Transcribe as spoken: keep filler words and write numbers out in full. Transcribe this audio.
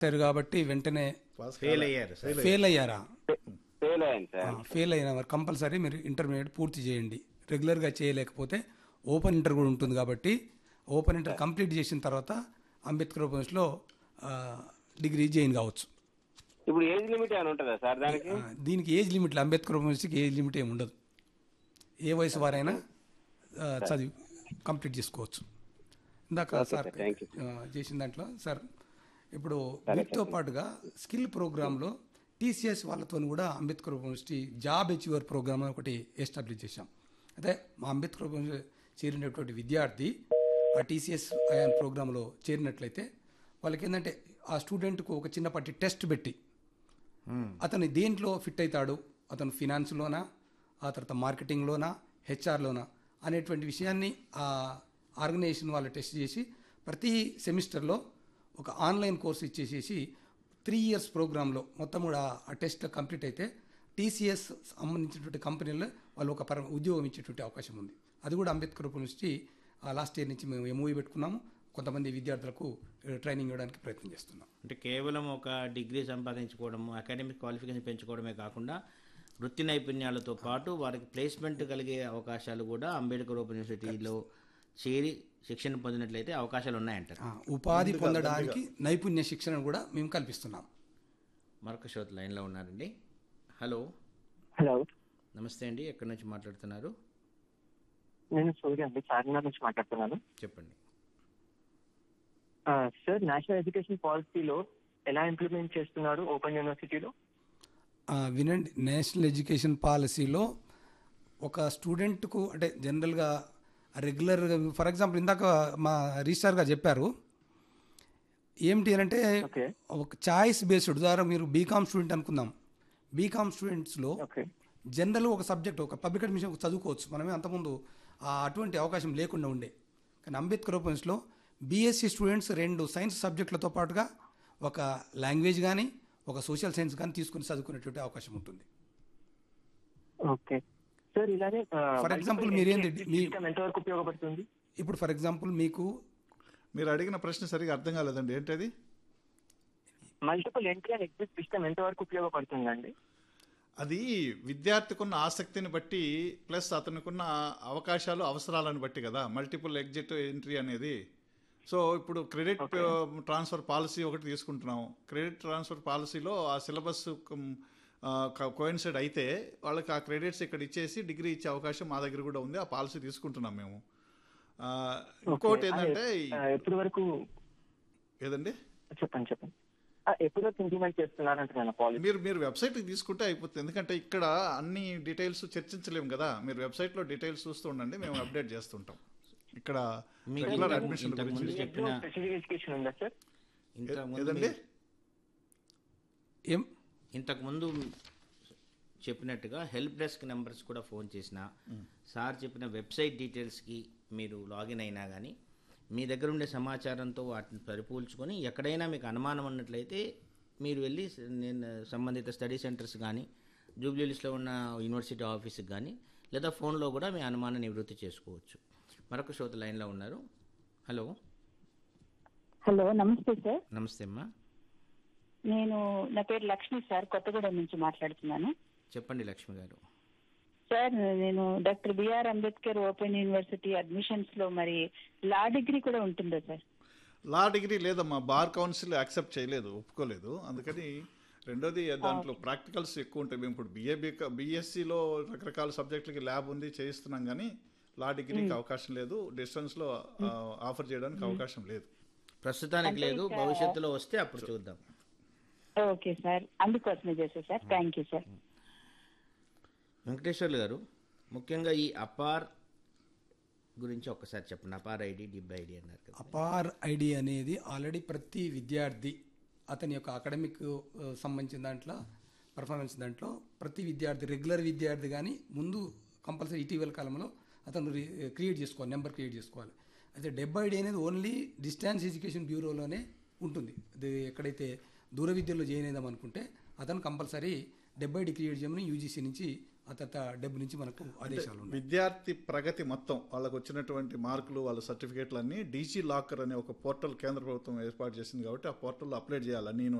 Sir కాబట్టి వెంటనే fail అయ్యారు సార్. ఫెయిల్ అయ్యారా? ఫెయిల్ అయ్యాను సార్. ఫెయిల్ అయిన వారు కంపల్సరీ మీరు ఇంటర్మీడియట్ పూర్తి చేయండి. రెగ్యులర్గా చేయలేకపోతే ఓపెన్ ఇంటర్ కూడా ఉంటుంది కాబట్టి ఓపెన్ ఇంటర్ కంప్లీట్ చేసిన తర్వాత అంబేద్కర్ ఓపెన్స్లో డిగ్రీ జాయిన్ కావచ్చు. ఇప్పుడు ఏజ్ లిమిట్ ఏమైనా ఉంటుందా సార్ దానికి? ఆ, దీనికి age limit Ambedkar ఓపెన్స్కి age limit ఏమి ఉండదు. ఏ వయసు వారైనా ఆ, చదివి కంప్లీట్ చేసుకోవచ్చు. ఇందాక సార్ ఆ, చేసిన దాంట్లో సార్ ఇప్పుడు వీటితో పాటుగా స్కిల్ ప్రోగ్రాంలో టీసీఎస్ వాళ్ళతో కూడా Ambedkar university job achiever programme అని ఒకటి ఎస్టాబ్లిష్ చేశాం. అయితే మా అంబేద్కర్ యూనివర్సిటీ చేరినటువంటి విద్యార్థి ఆ టీసీఎస్ ఐఎన్ ప్రోగ్రాంలో చేరినట్లయితే వాళ్ళకి ఏంటంటే ఆ స్టూడెంట్కు ఒక చిన్నపాటి టెస్ట్ పెట్టి అతను దేంట్లో ఫిట్ అవుతాడు, అతను ఫినాన్స్లోనా, ఆ తర్వాత మార్కెటింగ్లోనా, హెచ్ఆర్లోనా అనేటువంటి విషయాన్ని ఆ ఆర్గనైజేషన్ వాళ్ళు టెస్ట్ చేసి ప్రతి సెమిస్టర్లో ఒక ఆన్లైన్ కోర్సు ఇచ్చేసేసి త్రీ ఇయర్స్ ప్రోగ్రాంలో మొత్తం కూడా ఆ టెస్ట్ కంప్లీట్ అయితే టీసీఎస్ సంబంధించినటువంటి కంపెనీల్లో వాళ్ళు ఒక పర ఉద్యోగం ఇచ్చేటువంటి అవకాశం ఉంది. అది కూడా అంబేద్కర్ యూనివర్సిటీ లాస్ట్ ఇయర్ నుంచి మేము ఎంఓఈ పెట్టుకున్నాము. కొంతమంది విద్యార్థులకు ట్రైనింగ్ ఇవ్వడానికి ప్రయత్నం చేస్తున్నాం. అంటే కేవలం ఒక డిగ్రీ సంపాదించుకోవడము, అకాడమిక్ క్వాలిఫికేషన్ పెంచుకోవడమే కాకుండా వృత్తి నైపుణ్యాలతో పాటు వారికి ప్లేస్మెంట్ కలిగే అవకాశాలు కూడా అంబేద్కర్ ఓపెన్ యూనివర్సిటీలో చేరి శిక్షణ పొందినట్లయితే అవకాశాలు ఉన్నాయంటారు. ఆ, ఉపాధి పొందడానికి నైపుణ్య శిక్షణ కూడా మేము కల్పిస్తున్నాం. మరొక శ్రోత లైన్లో ఉన్నారండి. హలో హలో, నమస్తే అండి, ఎక్కడి నుంచి మాట్లాడుతున్నారు? నేను సూర్య అండి, చార్మినార్ నుంచి మాట్లాడుతున్నాను. చెప్పండి. ఆ, సార్, నేషనల్ ఎడ్యుకేషన్ పాలసీలో ఎలా ఇంప్లిమెంట్ చేస్తున్నారు ఓపెన్ యూనివర్సిటీలో? ఆ, వినండి, నేషనల్ ఎడ్యుకేషన్ పాలసీలో ఒక స్టూడెంట్కు అంటే జనరల్గా రెగ్యులర్గా ఫర్ ఎగ్జాంపుల్ ఇందాక మా రిజిస్టార్ గారు చెప్పారు ఏమిటి అని అంటే ఓకే ఒక చాయిస్ బేస్డ్. ఉదాహరణ మీరు బీకామ్ స్టూడెంట్ అనుకుందాం. బీకామ్ స్టూడెంట్స్లో ఓకే జనరల్ ఒక సబ్జెక్ట్ ఒక పబ్లిక్ అడ్మిషన్ చదువుకోవచ్చు. మనమే అంతకుముందు ఆ అటువంటి అవకాశం లేకుండా ఉండే. కానీ అంబేద్కర్ ఓపెన్స్లో బీఎస్సీ స్టూడెంట్స్ రెండు సైన్స్ సబ్జెక్టులతో పాటుగా ఒక లాంగ్వేజ్ కానీ ఒక సోషల్ సైన్స్ కానీ తీసుకుని చదువుకునేటువంటి అవకాశం ఉంటుంది. ఓకే సార్, ఇలానే ఫర్ ఎగ్జాంపుల్ మీరేంటి మీ ఎంతవరకు ఉపయోగపడుతుంది? ఇప్పుడు ఫర్ ఎగ్జాంపుల్ మీకు మీరు అడిగిన ప్రశ్న సరిగా అర్థం కాలేదండి, ఏంటది? Multiple entry and exit system ఎంతవరకు ఉపయోగపడుతుందండి? అది విద్యార్థికున్న ఆసక్తిని బట్టి ప్లస్ అతనికున్న అవకాశాలు అవసరాలను బట్టి కదా మల్టిపుల్ ఎగ్జిట్ ఎంట్రీ అనేది. సో ఇప్పుడు క్రెడిట్ ట్రాన్స్ఫర్ పాలసీ ఒకటి తీసుకుంటున్నాం. క్రెడిట్ ట్రాన్స్ఫర్ పాలసీలో ఆ సిలబస్ కోయిన్సైడ్ అయితే వాళ్ళకి ఆ క్రెడిట్స్ ఇక్కడ ఇచ్చేసి డిగ్రీ ఇచ్చే అవకాశం మా దగ్గర కూడా ఉంది. ఆ పాలసీ తీసుకుంటున్నాం మేము. ఇంకోటి ఏంటంటే ఎప్పటి వరకు ఏదండి చెప్పండి చెప్పండి ఎప్పటి వరకు ఇంప్లిమెంట్ చేస్తున్నారంటున్నాను పాలసీ? మీరు మీరు వెబ్సైట్కి తీసుకుంటే అయిపోతుంది. ఎందుకంటే ఇక్కడ అన్ని డీటెయిల్స్ చర్చించలేము కదా. మీరు వెబ్సైట్లో డీటెయిల్స్ చూస్తూ ఉండండి, మేము అప్డేట్ చేస్తుంటాం. ఇక్కడ రెగ్యులర్ అడ్మిషన్ గురించి స్పెసిఫిక్ ఎడ్యుకేషన్ ఉందా సార్? ఏదండి ఏం ఇంతకుముందు చెప్పినట్టుగా హెల్ప్ డెస్క్ నెంబర్స్ కూడా ఫోన్ చేసినా, సార్ చెప్పిన వెబ్సైట్ డీటెయిల్స్కి మీరు లాగిన్ అయినా కానీ మీ దగ్గర ఉండే సమాచారంతో వాటిని సరిపోల్చుకొని ఎక్కడైనా మీకు అనుమానం ఉన్నట్లయితే మీరు వెళ్ళి నేను సంబంధిత స్టడీ సెంటర్స్ కానీ జూబ్లీహిల్స్లో ఉన్న యూనివర్సిటీ ఆఫీస్కి కానీ లేదా ఫోన్లో కూడా మీ అనుమానం నివృత్తి చేసుకోవచ్చు. మరొక శ్రోత లైన్లో ఉన్నారు. హలో హలో, నమస్తే సార్. నమస్తే అమ్మా. నేను నా పేరు లక్ష్మి సార్, కొత్తగూడెం నుంచి మాట్లాడుతున్నాను. చెప్పండి లక్ష్మి గారు. సార్, నేను doctor BR Ambedkar open university admissions లో మరి లా డిగ్రీ కూడా ఉంటుందా సార్? లా డిగ్రీ లేదమ్మా, బార్ కౌన్సిల్ యాక్సెప్ట్ చేయలేదు, ఒప్పుకోలేదు. అందుకని రెండోది దాంట్లో ప్రాక్టికల్స్ ఎక్కువ ఉంటాయి. మేము ఇప్పుడు బిఏ బీకా బీఎస్సీలో రకరకాల సబ్జెక్టులకి ల్యాబ్ ఉంది, చేయిస్తున్నాం. కానీ లా డిగ్రీకి అవకాశం లేదు, డిస్టెన్స్లో ఆఫర్ చేయడానికి అవకాశం లేదు ప్రస్తుతానికి లేదు. భవిష్యత్తులో వస్తే అప్పుడు చూద్దాం. ఓకే సార్, అందుకోసమే చేసా sir. Thank you sir. Venkateswarlu గారు, ముఖ్యంగా ఈ అపార్ గురించి ఒక్కసారి చెప్పండి. అపార్ ఐడి డిబ్ ఐడి అన్నారు కదా. అపార్ ఐడి అనేది ఆల్రెడీ ప్రతి విద్యార్థి అతని యొక్క అకాడమిక్ సంబంధించిన దాంట్లో పర్ఫార్మెన్స్ దాంట్లో ప్రతి విద్యార్థి రెగ్యులర్ విద్యార్థి కానీ ముందు కంపల్సరీ ఇటీవల కాలంలో అతను క్రియేట్ చేసుకోవాలి, నెంబర్ క్రియేట్ చేసుకోవాలి. అయితే డెబ్ ఐడి అనేది ఓన్లీ డిస్టెన్స్ ఎడ్యుకేషన్ బ్యూరోలోనే ఉంటుంది. అది ఎక్కడైతే దూర విద్యలో జాయిన్ అయిదాం అనుకుంటే అతను కంపల్సరీ డెబ్బై డిక్లేర్ చేయమని యూజీసీ నుంచి ఆ తర్వాత డెబ్బై నుంచి మనకు ఆదేశాలు ఉన్నాయి. విద్యార్థి ప్రగతి మొత్తం వాళ్ళకు వచ్చినటువంటి మార్కులు వాళ్ళ సర్టిఫికేట్లు అన్ని డీజీ లాకర్ అనే ఒక పోర్టల్ కేంద్ర ప్రభుత్వం ఏర్పాటు చేసింది కాబట్టి ఆ పోర్టల్లో అప్లోడ్ చేయాలి అన్ని